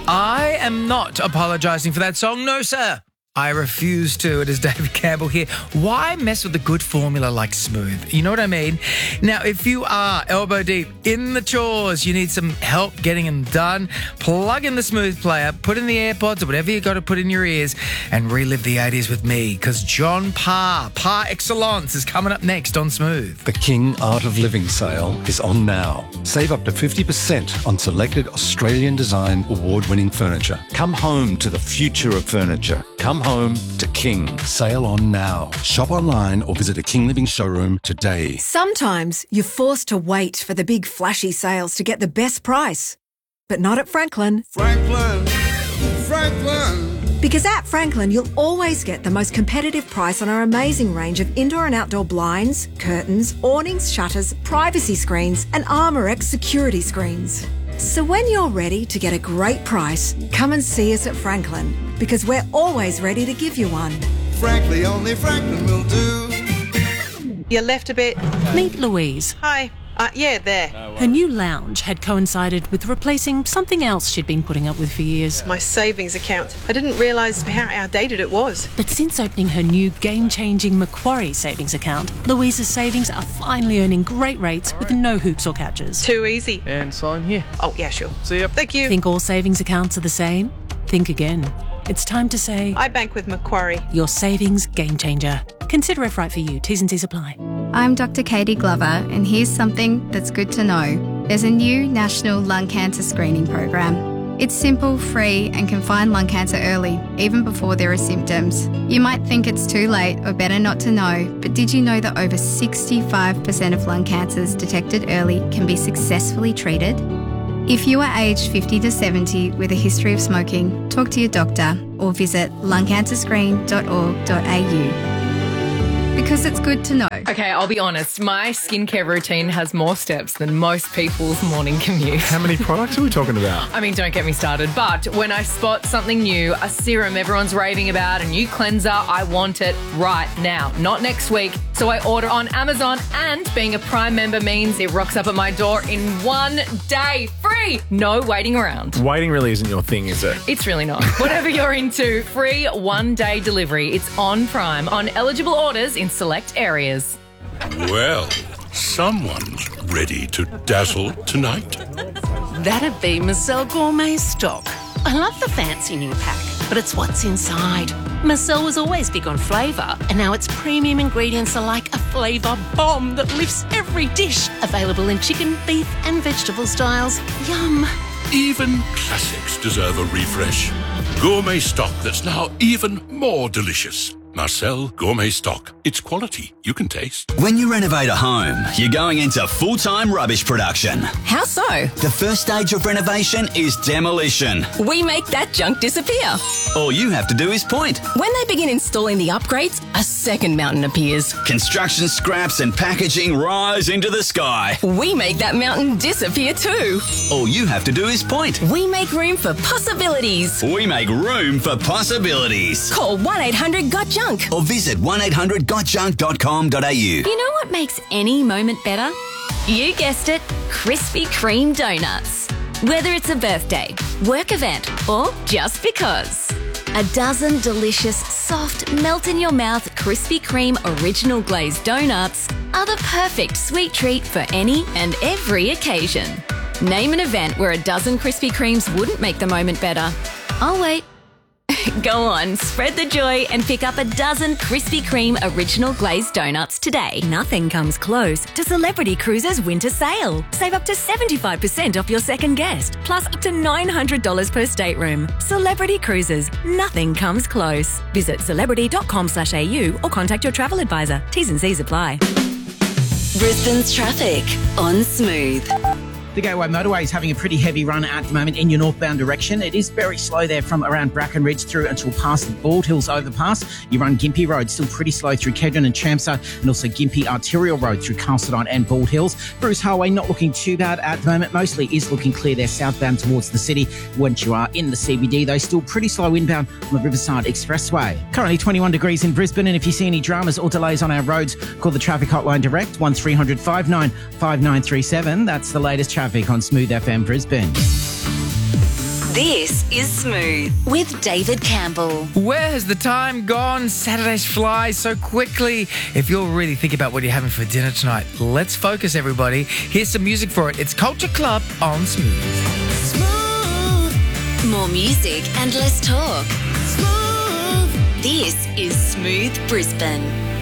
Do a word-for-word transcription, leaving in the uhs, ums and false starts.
I am not apologising for that song, no, sir. I refuse to. It is David Campbell here. Why mess with a good formula like Smooth? You know what I mean? Now, if you are elbow deep in the chores, you need some help getting them done, plug in the Smooth player, put in the AirPods or whatever you got to put in your ears and relive the eighties with me, because John Parr, par excellence, is coming up next on Smooth. The King Art of Living sale is on now. Save up to fifty percent on selected Australian design award-winning furniture. Come home to the future of furniture. Come home to King. Sale on now. Shop online or visit a King Living showroom today. Sometimes you're forced to wait for the big flashy sales to get the best price. But not at Franklin. Franklin, Franklin. Because at Franklin, you'll always get the most competitive price on our amazing range of indoor and outdoor blinds, curtains, awnings, shutters, privacy screens, and Armorex security screens. So when you're ready to get a great price, come and see us at Franklin, because we're always ready to give you one. Frankly, only Franklin will do. You left a bit. Meet Louise. Hi. Uh, yeah, there. Her new lounge had coincided with replacing something else she'd been putting up with for years. My savings account. I didn't realise how outdated it was. But since opening her new game-changing Macquarie savings account, Louise's savings are finally earning great rates with no hoops or catches. Too easy. And sign here. Oh, yeah, sure. See ya. Thank you. Think all savings accounts are the same? Think again. It's time to say... I bank with Macquarie. Your savings game changer. Consider if right for you. T's and C's apply. I'm Doctor Katie Glover, and here's something that's good to know. There's a new national lung cancer screening program. It's simple, free, and can find lung cancer early, even before there are symptoms. You might think it's too late or better not to know, but did you know that over sixty-five percent of lung cancers detected early can be successfully treated? If you are aged fifty to seventy with a history of smoking, talk to your doctor or visit lung cancer screen dot org dot a u. Because it's good to know. Okay, I'll be honest. My skincare routine has more steps than most people's morning commute. How many products are we talking about? I mean, don't get me started. But when I spot something new, a serum everyone's raving about, a new cleanser, I want it right now, not next week. So I order on Amazon, and being a Prime member means it rocks up at my door in one day. Free! No waiting around. Waiting really isn't your thing, is it? It's really not. Whatever you're into, free one-day delivery. It's on Prime on eligible orders in select areas. Well, someone's ready to dazzle tonight. That'd be Marcel Gourmet Stock. I love the fancy new pack, but it's what's inside. Marcel was always big on flavour, and now its premium ingredients are like a flavour bomb that lifts every dish. Available in chicken, beef and vegetable styles. Yum. Even classics deserve a refresh. Gourmet Stock that's now even more delicious. Marcel Gourmet Stock. It's quality you can taste. When you renovate a home, you're going into full-time rubbish production. How so? The first stage of renovation is demolition. We make that junk disappear. All you have to do is point. When they begin installing the upgrades, a second mountain appears. Construction scraps and packaging rise into the sky. We make that mountain disappear too. All you have to do is point. We make room for possibilities. We make room for possibilities. Call one eight hundred got junk. Or visit one eight hundred got junk dot com dot a u. You know what makes any moment better? You guessed it, Krispy Kreme donuts. Whether it's a birthday, work event, or just because. A dozen delicious, soft, melt-in-your-mouth Krispy Kreme original glazed donuts are the perfect sweet treat for any and every occasion. Name an event where a dozen Krispy Kremes wouldn't make the moment better. I'll wait. Go on, spread the joy and pick up a dozen Krispy Kreme original glazed donuts today. Nothing comes close to Celebrity Cruises' winter sale. Save up to seventy-five percent off your second guest, plus up to nine hundred dollars per stateroom. Celebrity Cruises, nothing comes close. Visit celebrity dot com slash a u or contact your travel advisor. T's and C's apply. Brisbane's traffic on Smooth. The Gateway Motorway is having a pretty heavy run at the moment in your northbound direction. It is very slow there from around Bracken Ridge through until past the Bald Hills overpass. You run Gympie Road, still pretty slow through Kedron and Chermside, and also Gympie Arterial Road through Castledine and Bald Hills. Bruce Highway not looking too bad at the moment. Mostly is looking clear there southbound towards the city. Once you are in the C B D, though, still pretty slow inbound on the Riverside Expressway. Currently twenty-one degrees in Brisbane, and if you see any dramas or delays on our roads, call the traffic hotline direct, one three hundred five nine five nine three seven. That's the latest traffic on Smooth F M Brisbane. This is Smooth with David Campbell. Where has the time gone? Saturdays fly so quickly. If you're really thinking about what you're having for dinner tonight, let's focus, everybody. Here's some music for it. It's Culture Club on Smooth. Smooth. More music and less talk. Smooth. This is Smooth Brisbane.